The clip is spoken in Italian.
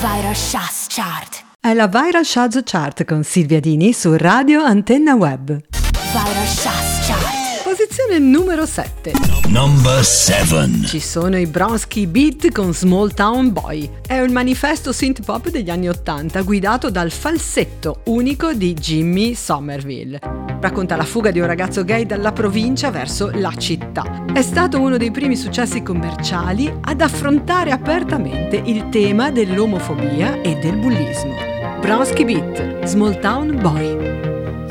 Viral Shots Chart. È la Viral Shots Chart con Silvia Dini su Radio Antenna Web. Viral Shots Chart. Posizione numero 7. Number 7. Ci sono i Bronski Beat con Small Town Boy. È un manifesto synth pop degli anni 80 guidato dal falsetto unico di Jimmy Somerville. Racconta la fuga di un ragazzo gay dalla provincia verso la città. È stato uno dei primi successi commerciali ad affrontare apertamente il tema dell'omofobia e del bullismo. Bronski Beat, Small Town Boy.